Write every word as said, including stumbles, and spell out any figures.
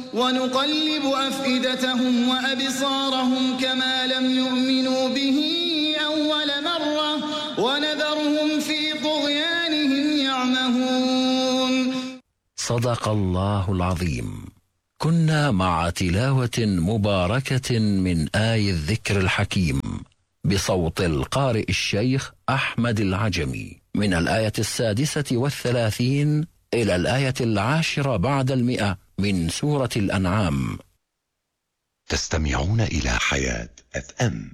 ونقلب أفئدتهم وأبصارهم كما لم يؤمنوا به أول مرة ونذرهم في طغيانهم يعمهون. صدق الله العظيم. كنا مع تلاوة مباركة من آي الذكر الحكيم بصوت القارئ الشيخ أحمد العجمي من الآية السادسة والثلاثين إلى الآية العاشرة بعد المئة من سورة الأنعام. تستمعون إلى حياة أف أم.